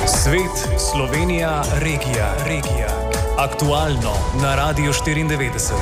Svet, Slovenija, regija. Aktualno na Radiu 94.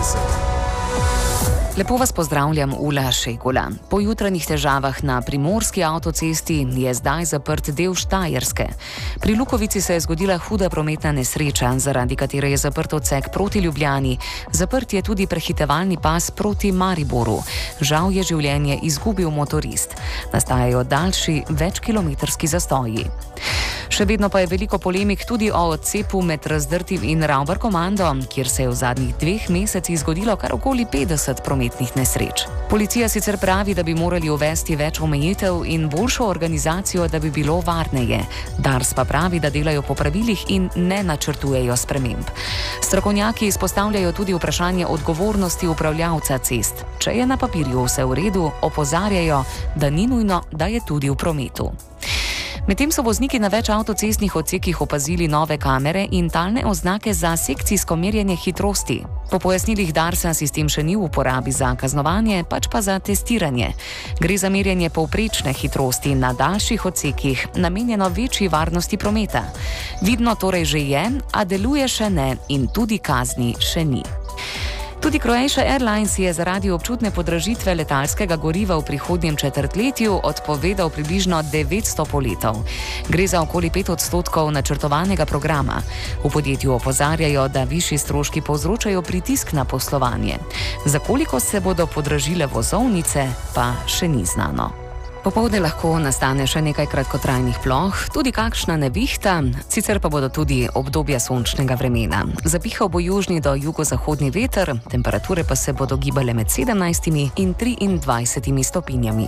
Lepo vas pozdravljam, Ula Šegula. Po jutranjih težavah na primorski avtocesti je zdaj zaprt del Štajerske. Pri Lukovici se je zgodila huda prometna nesreča, zaradi katere je zaprt odsek proti Ljubljani. Zaprt je tudi prehitevalni pas proti Mariboru. Žal je življenje izgubil motorist. Nastajajo daljši večkilometrski zastoji. Še vedno pa je veliko polemik tudi o odcepu med Razdrtim in Ravbar komando, kjer se je v zadnjih 2 mesecih zgodilo kar okoli 50 prometnih nesreč. Policija sicer pravi, da bi morali uvesti več omejitev in boljšo organizacijo, da bi bilo varneje. Dars pa pravi, da delajo po pravilih in ne načrtujejo sprememb. Strokovnjaki izpostavljajo tudi vprašanje odgovornosti upravljavca cest. Če je na papirju vse v redu, opozarjajo, da ni nujno, da je tudi v prometu. Medtem so vozniki na več avtocestnih odsekih opazili nove kamere in talne oznake za sekcijsko merjenje hitrosti. Po pojasnilih Darsa sistem še ni v uporabi za kaznovanje, pač pa za testiranje. Gre za merjenje povprečne hitrosti na daljših odsekih, namenjeno večji varnosti prometa. Vidno torej že je, a deluje še ne in tudi kazni še ni. Tudi Croatia Airlines je zaradi občutne podražitve letalskega goriva v prihodnjem četrtletju odpovedal približno 900 poletov. Gre za okoli 5% načrtovanega programa. V podjetju opozarjajo, da višji stroški povzročajo pritisk na poslovanje. Za koliko se bodo podražile vozovnice, pa še ni znano. Popoldne lahko nastane še nekaj kratkotrajnih ploh, tudi kakšna nevihta, sicer pa bodo tudi obdobja sončnega vremena. Zapihal bo južni do jugozahodni veter, temperature pa se bodo gibale med 17 in 23 stopinjami.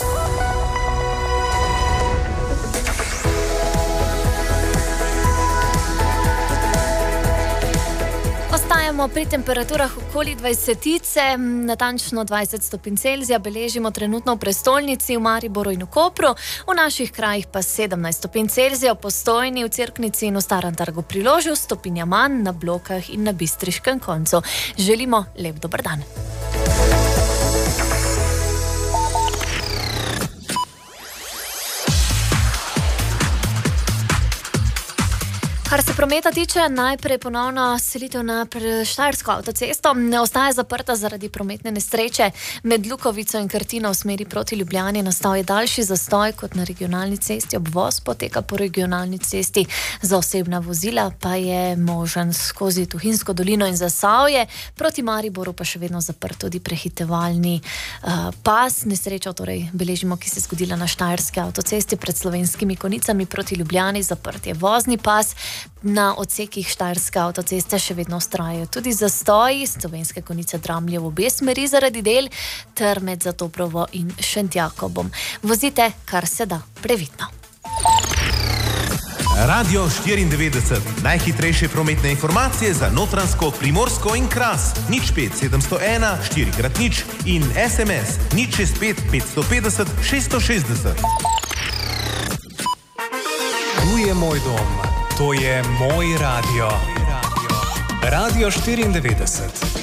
Ostajamo pri temperaturah okoli 20, natančno 20 stopinj Celzija beležimo trenutno v prestolnici, v Mariboru in v Kopru, v naših krajih pa 17 stopinj Celzija, v Postojni, v Cerknici in v Starem trgu pri Ložju, stopinja manj na Blokah in na Bistriškem koncu. Želimo lep dober dan. Kar se prometa tiče, najprej ponovno selitev na Štajersko avtocesto ne ostaja zaprta zaradi prometne nesreče. Med Lukovico in Krtino v smeri proti Ljubljani nastal je daljši zastoj kot na regionalni cesti. Obvoz poteka po regionalni cesti. Za osebna vozila pa je možen skozi Tuhinjsko dolino in Zasavje. Proti Mariboru pa še vedno zaprt tudi prehitevalni pas. Nesrečo torej beležimo, ki se je zgodila na Štajerski avtocesti pred Slovenskimi Konicami proti Ljubljani. Zaprt je vozni pas. Na odsekih Štajerske avtoceste še vedno vztrajajo tudi zastoji, Slovenske Konice Dramlje v obe smeri zaradi del, ter med Zatoprovo in Šentjakobom. Vozite, kar se da, previdno. Radio 94. Najhitrejše prometne informacije za Notranjsko, Primorsko in Kras. 05 701 4x0 in SMS 065 550 660. Tu je moj dom. To je moj radio. Radio 94.